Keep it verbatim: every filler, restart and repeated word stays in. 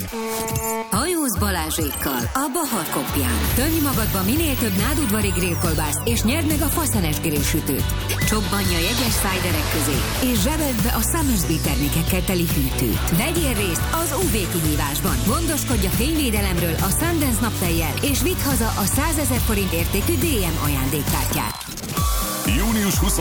Hajóz Balázsékkal a Bahar Kopján. Tölj magadba minél több nádudvari grillkolbászt, és nyerd meg a faszenes grillsütőt. Csobbanj a jegyes szájderek közé, és zsebeld be a Summersby termékekkel teli hűtőt. Vegyél részt az ú vé kihívásban. Gondoskodj a fényvédelemről a Sundance naptejjel, és vidd haza a százezer forint értékű dé em ajándékkártyát. június huszonegyedike